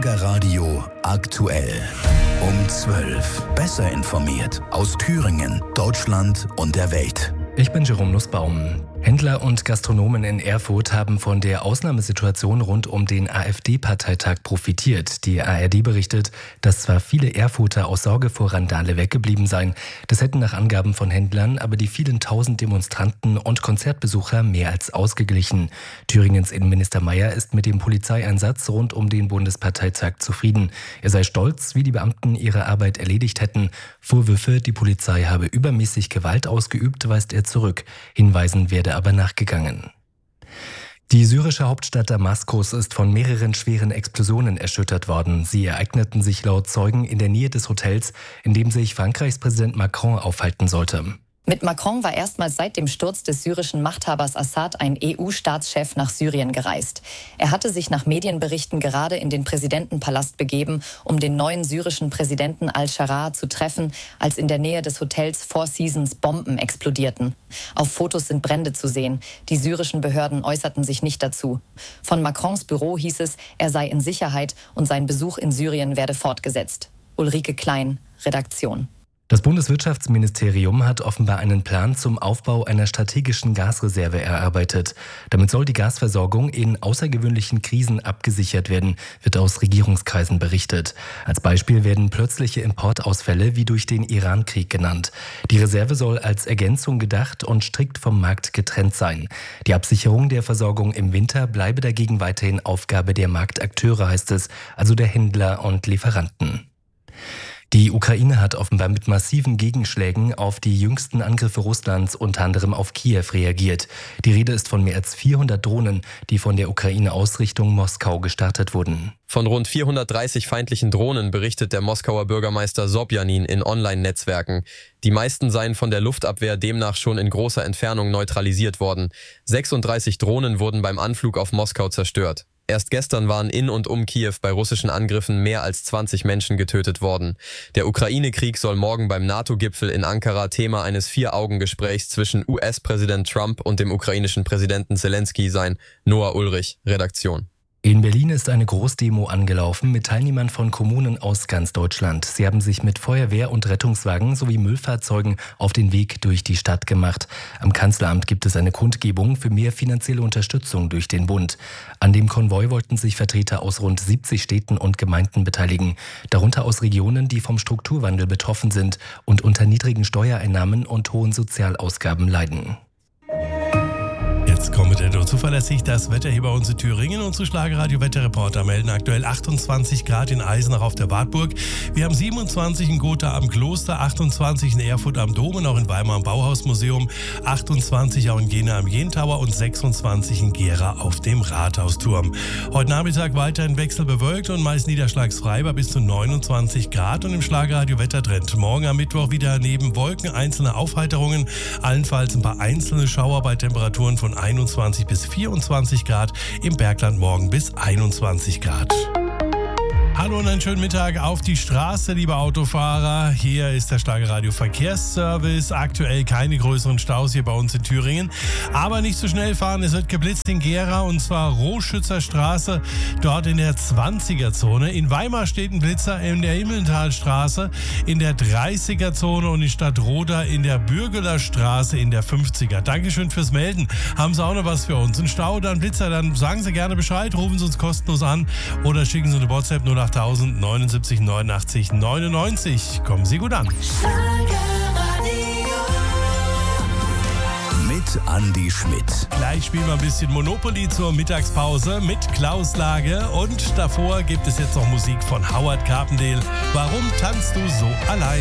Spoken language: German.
Schlagerradio aktuell. Um 12. Besser informiert aus Thüringen, Deutschland und der Welt. Ich bin Jerome Nussbaum. Händler und Gastronomen in Erfurt haben von der Ausnahmesituation rund um den AfD-Parteitag profitiert. Die ARD berichtet, dass zwar viele Erfurter aus Sorge vor Randale weggeblieben seien. Das hätten nach Angaben von Händlern aber die vielen tausend Demonstranten und Konzertbesucher mehr als ausgeglichen. Thüringens Innenminister Mayer ist mit dem Polizeieinsatz rund um den Bundesparteitag zufrieden. Er sei stolz, wie die Beamten ihre Arbeit erledigt hätten. Vorwürfe, die Polizei habe übermäßig Gewalt ausgeübt, weist er zurück. Hinweisen werde aber nachgegangen. Die syrische Hauptstadt Damaskus ist von mehreren schweren Explosionen erschüttert worden. Sie ereigneten sich laut Zeugen in der Nähe des Hotels, in dem sich Frankreichs Präsident Macron aufhalten sollte. Mit Macron war erstmals seit dem Sturz des syrischen Machthabers Assad ein EU-Staatschef nach Syrien gereist. Er hatte sich nach Medienberichten gerade in den Präsidentenpalast begeben, um den neuen syrischen Präsidenten al-Sharaa zu treffen, als in der Nähe des Hotels Four Seasons Bomben explodierten. Auf Fotos sind Brände zu sehen. Die syrischen Behörden äußerten sich nicht dazu. Von Macrons Büro hieß es, er sei in Sicherheit und sein Besuch in Syrien werde fortgesetzt. Ulrike Klein, Redaktion. Das Bundeswirtschaftsministerium hat offenbar einen Plan zum Aufbau einer strategischen Gasreserve erarbeitet. Damit soll die Gasversorgung in außergewöhnlichen Krisen abgesichert werden, wird aus Regierungskreisen berichtet. Als Beispiel werden plötzliche Importausfälle wie durch den Iran-Krieg genannt. Die Reserve soll als Ergänzung gedacht und strikt vom Markt getrennt sein. Die Absicherung der Versorgung im Winter bleibe dagegen weiterhin Aufgabe der Marktakteure, heißt es, also der Händler und Lieferanten. Die Ukraine hat offenbar mit massiven Gegenschlägen auf die jüngsten Angriffe Russlands, unter anderem auf Kiew, reagiert. Die Rede ist von mehr als 400 Drohnen, die von der Ukraine aus Richtung Moskau gestartet wurden. Von rund 430 feindlichen Drohnen berichtet der Moskauer Bürgermeister Sobjanin in Online-Netzwerken. Die meisten seien von der Luftabwehr demnach schon in großer Entfernung neutralisiert worden. 36 Drohnen wurden beim Anflug auf Moskau zerstört. Erst gestern waren in und um Kiew bei russischen Angriffen mehr als 20 Menschen getötet worden. Der Ukraine-Krieg soll morgen beim NATO-Gipfel in Ankara Thema eines 4-Augen-Gesprächs zwischen US-Präsident Trump und dem ukrainischen Präsidenten Zelensky sein. Noah Ulrich, Redaktion. In Berlin ist eine Großdemo angelaufen mit Teilnehmern von Kommunen aus ganz Deutschland. Sie haben sich mit Feuerwehr und Rettungswagen sowie Müllfahrzeugen auf den Weg durch die Stadt gemacht. Am Kanzleramt gibt es eine Kundgebung für mehr finanzielle Unterstützung durch den Bund. An dem Konvoi wollten sich Vertreter aus rund 70 Städten und Gemeinden beteiligen, darunter aus Regionen, die vom Strukturwandel betroffen sind und unter niedrigen Steuereinnahmen und hohen Sozialausgaben leiden. Jetzt kommt zuverlässig das Wetter hier bei uns in Thüringen. Unsere Schlagerradio-Wetterreporter melden aktuell 28 Grad in Eisenach auf der Wartburg. Wir haben 27 in Gotha am Kloster, 28 in Erfurt am Dom und auch in Weimar am Bauhausmuseum, 28 auch in Jena am Jentower und 26 in Gera auf dem Rathausturm. Heute Nachmittag weiterhin wechselbewölkt und meist niederschlagsfrei bei bis zu 29 Grad und im Schlagerradio-Wettertrend. Morgen am Mittwoch wieder neben Wolken einzelne Aufheiterungen, allenfalls ein paar einzelne Schauer bei Temperaturen von 21 bis 24 Grad, im Bergland morgen bis 21 Grad. Hallo und einen schönen Mittag auf die Straße, liebe Autofahrer. Hier ist der Schlagerradio Verkehrsservice. Aktuell keine größeren Staus hier bei uns in Thüringen. Aber nicht so schnell fahren, es wird geblitzt in Gera und zwar Rohschützer Straße, dort in der 20er-Zone. In Weimar steht ein Blitzer in der Immentalstraße, in der 30er-Zone und in Stadtroda in der Bürgeler Straße in der 50er. Dankeschön fürs Melden. Haben Sie auch noch was für uns? Ein Stau oder ein Blitzer? Dann sagen Sie gerne Bescheid, rufen Sie uns kostenlos an oder schicken Sie eine WhatsApp 08000 79 89 99. Kommen Sie gut an. Mit Andi Schmidt. Gleich spielen wir ein bisschen Monopoly zur Mittagspause mit Klaus Lage. Und davor gibt es jetzt noch Musik von Howard Carpendale. Warum tanzt du so allein?